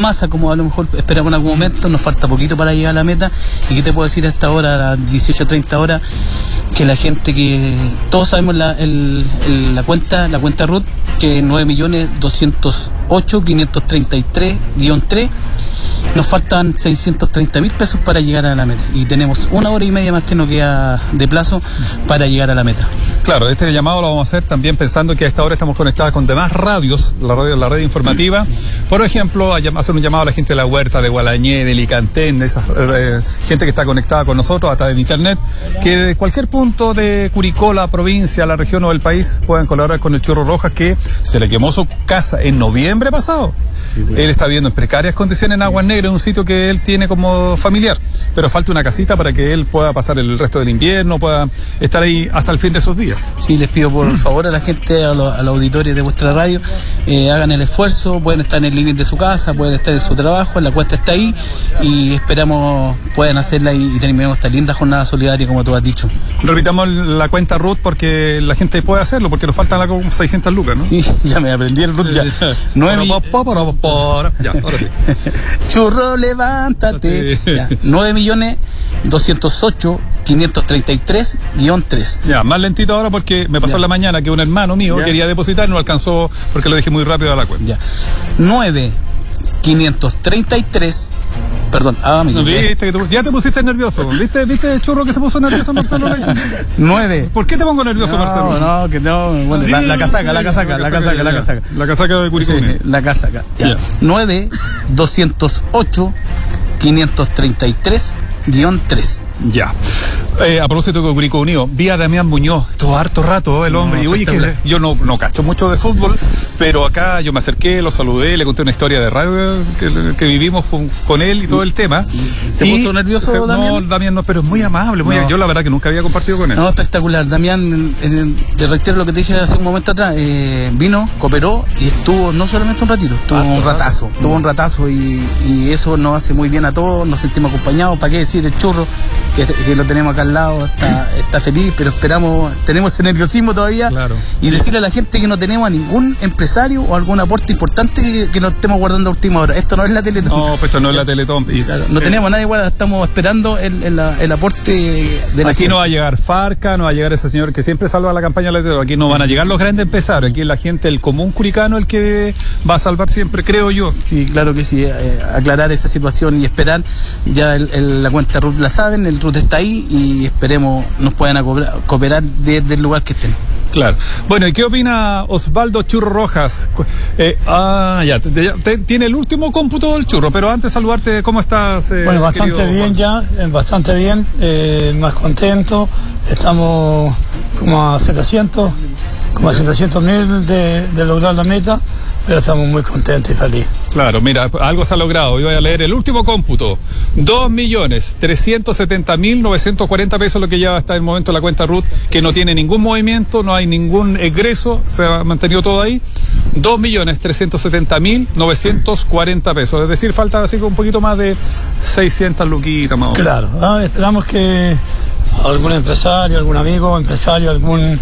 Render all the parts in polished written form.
masa como a lo mejor esperamos en algún momento. Nos falta poquito para llegar a la meta. Y qué te puedo decir a esta hora, a las 18:30 horas, que la gente que todos sabemos la cuenta RUT, que es 9.208.533-3, nos faltan 630.000 pesos para llegar a la meta y tenemos 1 hora y media más que nos queda de plazo para llegar a la meta. Claro, este llamado lo vamos a hacer también pensando que a esta hora estamos conectados con demás radios, la red informativa. Por ejemplo, hacer un llamado a la gente de La Huerta, de Gualañé, de Licantén, de esa gente que está conectada con nosotros a través de internet, que de cualquier punto de Curicó, la provincia, la región o el país puedan colaborar con el Churro Rojas, que se le quemó su casa en noviembre pasado. Él está viviendo en precarias condiciones en Aguas Negras, un sitio que él tiene como familiar, pero falta una casita para que él pueda pasar el resto del invierno, pueda estar ahí hasta el fin de esos días. Sí, les pido por favor a la gente, a los auditores de vuestra radio, hagan el esfuerzo, pueden estar en el living de su casa, pueden estar en su trabajo, la cuenta está ahí y esperamos puedan hacerla y terminemos esta linda jornada solidaria como tú has dicho. Repitamos la cuenta RUT porque la gente puede hacerlo, porque nos faltan como 600 lucas, ¿no? Sí, ya me aprendí el RUT ya. Ya, ahora sí. Churro, levántate. 9.208.533-3. Ya, más lentito ahora porque me pasó en la mañana que un hermano mío quería depositar y no alcanzó porque lo dejé muy rápido a la cuenta. Ya. 9.533. Perdón, amigo. ¿Viste? Ya te pusiste nervioso. ¿Viste, Churro, que se puso nervioso Marcelo? 9. ¿Por qué te pongo nervioso, Marcelo? No, que no. Bueno, la casaca. La casaca de Curicó. Sí, la casaca. 9.208.533-3. Ya. A propósito de Curicó Unido, vi a Damián Muñoz, todo harto rato el hombre, y oye, que yo no cacho mucho de fútbol, pero acá yo me acerqué, lo saludé, le conté una historia de radio que vivimos con él y todo el tema. ¿Se puso nervioso Damián? No, Damián no, pero es muy amable, yo la verdad que nunca había compartido con él. No, espectacular. Damián, te reitero lo que te dije hace un momento atrás, vino, cooperó y estuvo no solamente un ratito, estuvo un ratazo y eso nos hace muy bien a todos, nos sentimos acompañados. ¿Para qué decir el Churro? Que lo tenemos acá al lado, está feliz, pero tenemos ese nerviosismo todavía. Claro. Y decirle a la gente que no tenemos a ningún empresario o algún aporte importante que nos estemos guardando a última hora. Esto no es la Teletón. No, pues esto no es la Teletón. Claro, no tenemos a nadie igual, estamos esperando el aporte de la Aquí gente. No va a llegar Farca, no va a llegar ese señor que siempre salva la campaña de la Teletón. Aquí no van a llegar los grandes empresarios, aquí es la gente, el común curicano, el que va a salvar siempre, creo yo. Sí, claro que sí, aclarar esa situación y esperar. Ya la cuenta RUT la saben, el RUT está ahí y esperemos nos puedan cooperar desde el lugar que estén. Claro. Bueno, ¿y qué opina Osvaldo Churro Rojas? Tiene el último cómputo del Churro, pero antes saludarte, ¿cómo estás? Bueno, bastante bien ya, bastante bien, más contento. Estamos como a 700.000 de lograr la meta, pero estamos muy contentos y felices. Claro, mira, algo se ha logrado. Voy a leer el último cómputo. 2.370.940 pesos lo que lleva hasta el momento la cuenta RUT, que no tiene ningún movimiento, no hay ningún egreso, se ha mantenido todo ahí. 2.370.940 pesos. Es decir, falta así un poquito más de 600 luquitas más o menos. Claro, esperamos que algún empresario, algún amigo empresario, algún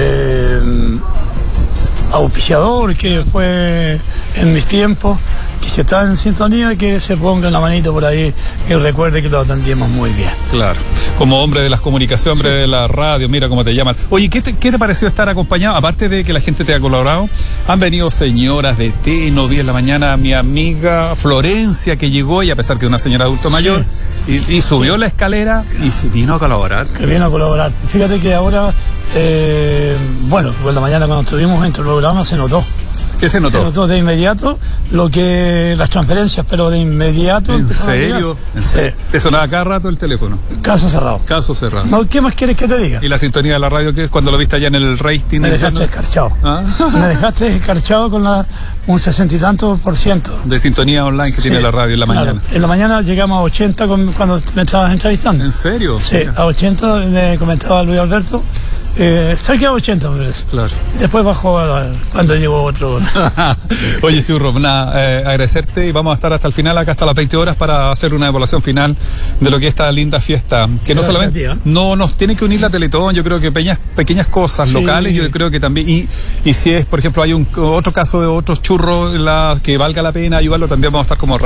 auspiciador que fue en mis tiempos, que si está en sintonía, que se ponga la manito por ahí y recuerde que lo atendimos muy bien. Claro, como hombre de las comunicaciones, hombre de la radio, mira cómo te llaman. Oye, ¿qué te pareció estar acompañado? Aparte de que la gente te ha colaborado, han venido señoras de Teno, vi en la mañana a mi amiga Florencia que llegó, y a pesar que es una señora adulto mayor, y subió la escalera y vino a colaborar. Que vino a colaborar. Fíjate que ahora, por la mañana cuando estuvimos en tu programa se notó. ¿Qué se notó? Se notó de inmediato las transferencias, pero de inmediato. ¿En serio? Sí. ¿Te sonaba cada rato el teléfono? Caso cerrado. Caso cerrado. No, ¿qué más quieres que te diga? ¿Y la sintonía de la radio qué es cuando lo viste allá en el rating? Me dejaste escarchado. Me dejaste escarchado con un 60 y tanto % de sintonía online que tiene la radio en la mañana. En la mañana llegamos a 80 cuando me estabas entrevistando. ¿En serio? Sí, a 80 me comentaba Luis Alberto. Saqué a 80, me parece. Claro. Después bajó cuando llegó otro. Oye, Churro, agradecerte, y vamos a estar hasta el final, acá hasta las 20 horas, para hacer una evaluación final de lo que es esta linda fiesta. Que no solamente no nos tiene que unir la Teletón, yo creo que pequeñas cosas locales, yo creo que también. Y si es, por ejemplo, hay otro caso de otros churros que valga la pena ayudarlo, también vamos a estar como